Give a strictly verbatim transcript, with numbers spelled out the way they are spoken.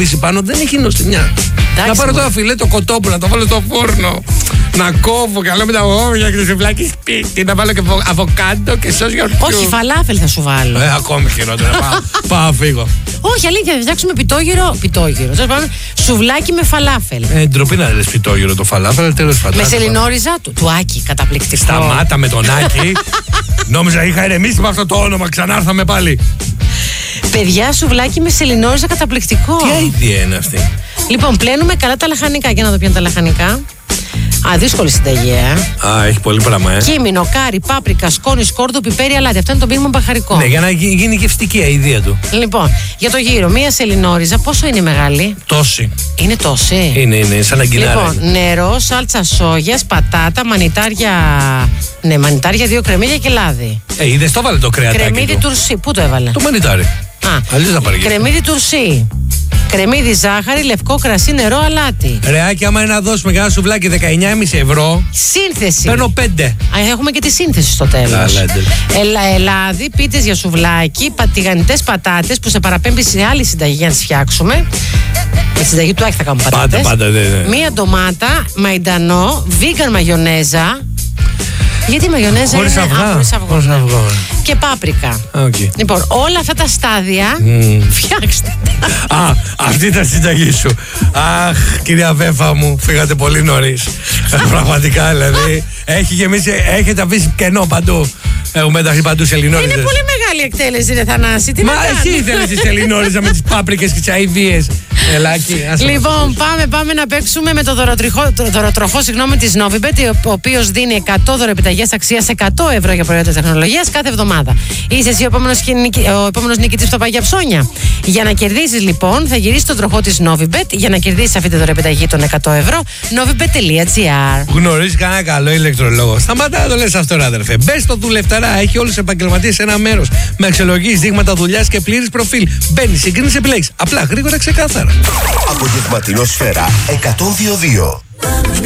κουμπίσει πάνω, δεν έχει νοστιμιά. Να πάρω το φιλέτο κοτόπουλο, να το βάλω στο φούρνο. Να κόβω καλά με τα γόρια και το σουβλάκι σπίτι. Να βάλω και αβοκάντο και σως γιορτιού. Όχι, φαλάφελ θα σου βάλω. Ε, ακόμη χειρότερα. πάω, πάω φύγω. Όχι, αλήθεια, θα φτιάξουμε πιτόγυρο. Πιτόγυρο. Σουβλάκι με φαλάφελ. Ε, ντροπή να λες πιτόγυρο το φαλάφελ, τέλος πάντων. Με σελινόριζα του, του Άκη, καταπληκτικό. Σταμάτα με τον Άκη. Νόμιζα είχα ηρεμήσει με αυτό το όνομα, ξανάρθαμε πάλι. Παιδιά, σουβλάκι με σελινόριζα καταπληκτικό. Τι αηδία είναι αυτή. Λοιπόν, πλένουμε καλά τα λαχανικά. Για να δω ποια είναι τα λαχανικά. Α, δύσκολη συνταγή, ε. Α, έχει πολύ πράγμα, ε. Κίμινο, κάρι, πάπρικα, σκόνη, σκόρδο, πιπέρι, αλάτι. Αυτό είναι το πείγμα μπαχαρικό. Ναι, για να γίνει γευστική η αηδία του. Λοιπόν, για το γύρο, μία σελινόριζα, πόσο είναι μεγάλη? Τόση. Είναι τόση. Είναι, είναι, σαν αγκινάρα. Λοιπόν, νερό, σάλτσα σόγιας, πατάτα, μανιτάρια. Ναι, μανιτάρια, δύο κρεμμύδια και λάδι. Ε, είδες, το βάλε το κρεατάκι. Κρεμμύδι του. τουρσί, πού το έβαλε? Το μανιτάρι. Α, αλλιώς θα πάρει. κρεμμύδι τουρσί. Κρεμμύδι, ζάχαρη, λευκό κρασί, νερό, αλάτι. Ρεάκι, άμα είναι να δώσουμε ένα σουβλάκι δεκαεννιά κόμμα πέντε ευρώ. Σύνθεση. Παίρνω πέντε. Α, έχουμε και τη σύνθεση στο τέλος. Ελα, ελάδι, πίτες για σουβλάκι, τηγανιτές πατάτες που σε παραπέμπει σε άλλη συνταγή για να τις φτιάξουμε. Με τη συνταγή του Άκη θα κάνουμε πατάτες. Πάντα, πάντα, δε, δε. Μία ντομάτα, μαϊντανό, vegan μαγιονέζα. Γιατί η μαγιονέζα χωρίς είναι αυγά. Α, χωρίς αυγό. Χωρίς αυγό. Και πάπρικα. Okay. Λοιπόν, όλα αυτά τα στάδια Mm. φτιάξτε. Α, αυτή ήταν η συνταγή σου. Αχ, κυρία Βέφα μου, φύγατε πολύ νωρίς. Πραγματικά δηλαδή. Έχει γεμίσει, έχετε αφήσει κενό παντού. Έχουμε εντάξει παντού σελινόριζες. Είναι πολύ μεγάλη εκτέλεση, ρε Θανάση. Τι Μα να κάνω. εσύ ήθελες τη σελινόριζα με τις πάπρικες και τις αηδίες. Ελάκι, άσε μας. Λοιπόν, πάμε, πάμε να παίξουμε με το δωροτροχό, το δωροτροχό συγγνώμη, της Novibet, ο οποίος δίνει εκατό δωρεπιταγές αξίας εκατό ευρώ για προϊόντα τεχνολογίας κάθε εβδομάδα. Είσαι εσύ ο επόμενος, ο επόμενος νικητής στο Παγιά Ψώνια. Για να κερδίσεις λοιπόν, θα γυρίσεις τον τροχό της Novibet για να κερδίσεις αυτή τη δωρεπιταγή των εκατό ευρώ. novibet τελεία gr. Γνωρίζεις κανένα καλό ηλεκτρολόγο? Σταματά να το λες αυτό, ρε αδερφέ. Μπες στο Δουλευταρά, έχει όλους τους επαγγελματίες σε ένα μέρος. Με αξιολογήσεις, δείγματα δουλειάς και πλήρης προφίλ. Μπαίνεις, συγκρίνεις, επιλέγεις. Απλά, γρήγορα, ξεκάθαρα. Απογευματινό Σφαίρα εκατόν δύο δύο.